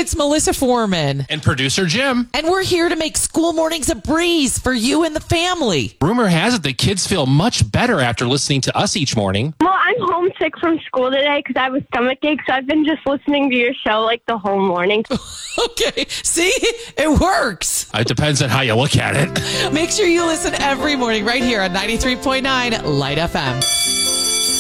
it's Melissa Foreman. And producer Jim. And we're here to make school mornings a breeze for you and the family. Rumor has it that kids feel much better after listening to us each morning. Well, I'm homesick from school today because I have a stomachache, so I've been just listening to your show like the whole morning. Okay, see? It works. It depends on how you look at it. Make sure you listen every morning right here on 93.9 Light FM.